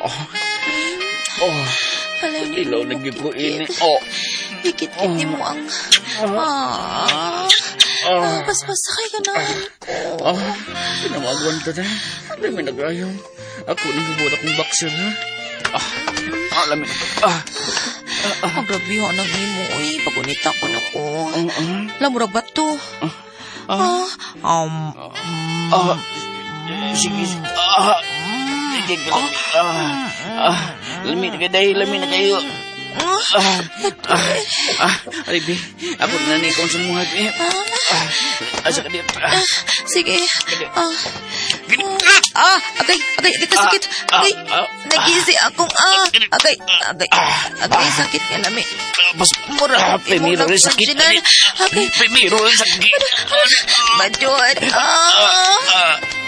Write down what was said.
Oh, Alam ni ilaw mo, lagi ko ini. Kit. Oh. Ikit-kit ni mo ang... Paspasa kay ganahan ko. Pinamagawan ka na. Lamin nag-ayaw. Ako nagbubuhat akong boxer, ha? Lamin. Ang grabe yung anak ni mo. Pagunita ko na ko. Lamurag ba to? Sige. Sige ka lang. Lamin na kayo. Alibi, ako na nanikong sa mga habi. Asa ka dito. Sige. Agay, kasakit. Agay, nag-easy akong, agay, sakit nga namin. Mura, Pemiro rin sakit. Pemiro rin sakit. Madyon,